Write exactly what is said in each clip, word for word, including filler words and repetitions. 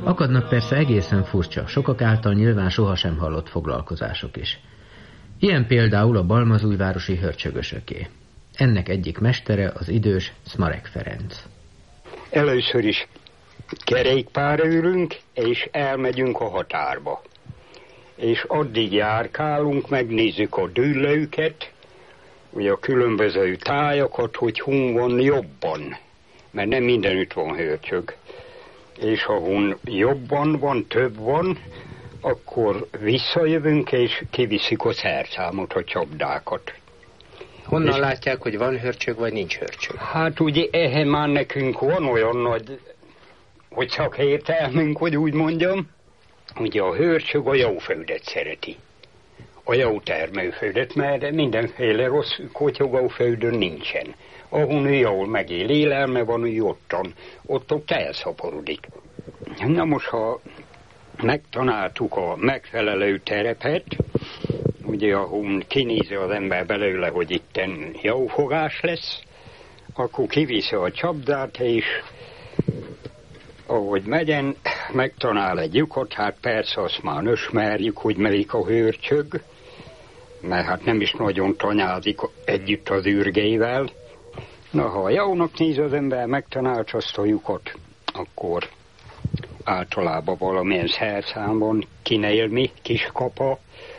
Akadnak persze egészen furcsa, sokak által nyilván sohasem hallott foglalkozások is. Ilyen például a balmazújvárosi hörcsögösöké. Ennek egyik mestere az idős Szmarek Ferenc. Először is kerékpárra ülünk, és elmegyünk a határba. És addig járkálunk, megnézzük a dűlőket, ugye a különböző tájakat, hogy hun van jobban, mert nem mindenütt van hörcsög. És ha hun jobban van, több van, akkor visszajövünk, és kiviszik a szerszámot, a csapdákat. Honnan és látják, hogy van hörcsög, vagy nincs hörcsög? Hát ugye ehhez már nekünk van olyan nagy, hogy csak értelmünk, hogy úgy mondjam, ugye a hörcsög a jó földet szereti. A jó termőföldet, mert mindenféle rossz kotyogó földön nincsen. Ahol jól megél élelme van, úgy ottan, ott ott elszaporodik. Na most, ha megtanáltuk a megfelelő terepet, ugye ahol kinézi az ember belőle, hogy itten jó fogás lesz, akkor kiviszi a csapdát, és ahogy megyen, megtanál egy lyukot, hát persze azt már ismerjük, hogy melyik a hörcsög, mert hát nem is nagyon tanyázik együtt az ürgével. Na, ha jónak néz az ember, megtanált azt a lyukot, akkor általában valamilyen szerszámban kinélmi kis kapa,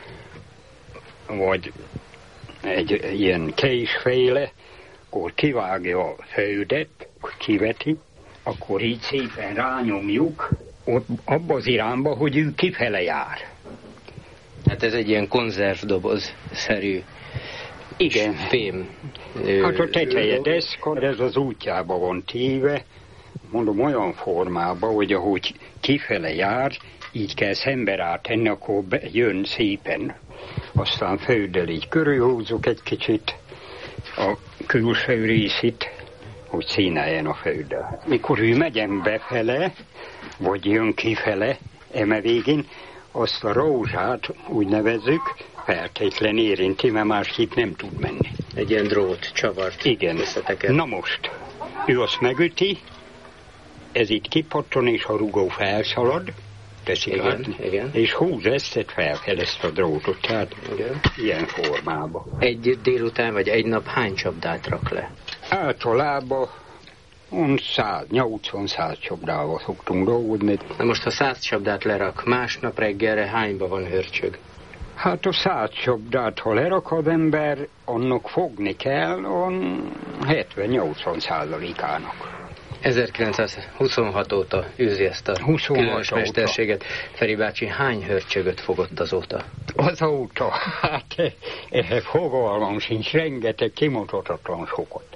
vagy egy ilyen késféle, akkor kivágja a földet, kiveti, akkor így szépen rányomjuk ott, abba az irányba, hogy ő kifele jár. Hát ez egy ilyen konzervdoboz-szerű igen. Fém. Hát a teteje deszka, ez az útjába van téve, mondom olyan formában, hogy ahogy kifele jár, így kell szembe rátenni, akkor jön szépen. Aztán földdel így körülhúzzuk egy kicsit a külső részét, hogy színeljen a földdel. Mikor ő megyen befele, vagy jön kifele, eme végén, azt a rózsát úgy nevezzük, feltétlen érinti, mert másképp nem tud menni. Egy ilyen drót, csavart. Igen. Na most, ő azt megüti, ez itt kipatton, és a rugó felszalad, teszik igen, át, igen. és húz ezt felfel ezt a drótot, tehát igen. Ilyen formában. Egy délután, vagy egy nap hány csapdát rak le? Általában száz nyolcvan-száz csapdával szoktunk dolgozni. Na most, ha száz csapdát lerak, másnap reggelre hányba van hörcsög? Hát a száz csapdát, ha lerak az ember, annak fogni kell on hetven-nyolcvan százalékának. ezerkilencszázhuszonhat óta űzi ezt a különös mesterséget. Feri bácsi, hány hörcsögöt fogott azóta? Azóta? Hát ehhez fogalmam sincs, rengeteg, kimutathatatlan sokat.